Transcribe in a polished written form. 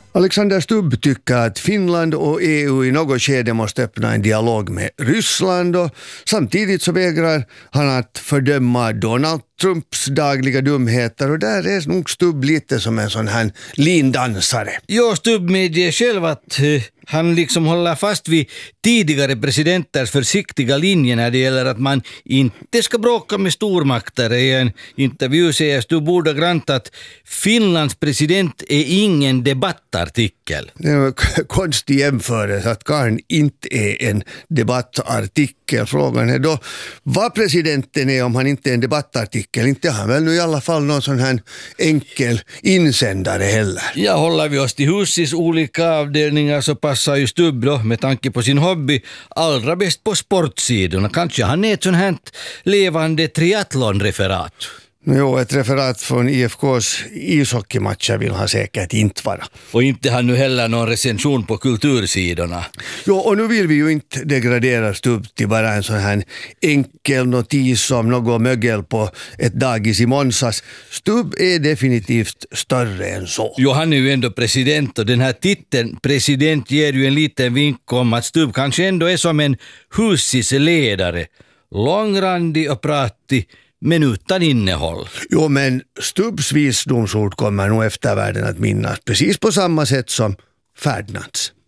Alexander Stubb tycker att Finland och EU i något skede måste öppna en dialog med Ryssland och samtidigt så vägrar han att fördöma Donald Trumps dagliga dumheter och där är nog Stubb lite som en sån här lindansare. Jo, Stubb medger själv att han liksom håller fast vid tidigare presidenters försiktiga linje när det gäller att man inte ska bråka med stormakter. I en intervju säger Stubb ordagrant att Finlands president är ingen debattartikel. Det är en konstig jämförelse att Karn inte är en debattartikel. Frågan är då vad presidenten är om han inte är en debattartikel. Inte han väl nu i alla fall någon sån här enkel insändare heller. Ja, håller vi oss till husets olika avdelningar så passar ju Stubb då, med tanke på sin hobby, allra bäst på sportsidorna. Kanske han är ett sånt här levande triathlonreferat. Jo, ett referat från IFKs ishockeymatcher vill han säkert inte vara. Och inte har nu heller någon recension på kultursidorna. Jo, och nu vill vi ju inte degradera Stubb till bara en sån här enkel notis om något mögel på ett dagis i Månsas. Stubb är definitivt större än så. Jo, han är ju ändå president och den här titeln president ger ju en liten vink om att Stubb kanske ändå är som en husis ledare. Långrandig och pratig, men utan innehåll. Jo, men Stubbs visdomsord kommer nog eftervärlden att minnas precis på samma sätt som Ferdinands.